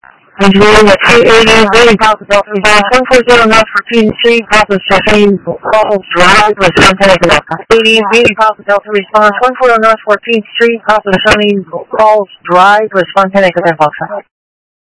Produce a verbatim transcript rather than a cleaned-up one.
Engineering at two eighty, waiting Papa Delta Response, one four zero North fourteenth Street, Papa Stephanie, Falls Drive, Wisconsin, Connecticut. eighty, waiting Papa Delta Response, one four zero North fourteenth Street, Papa Stephanie, Falls Drive, Wisconsin, Connecticut.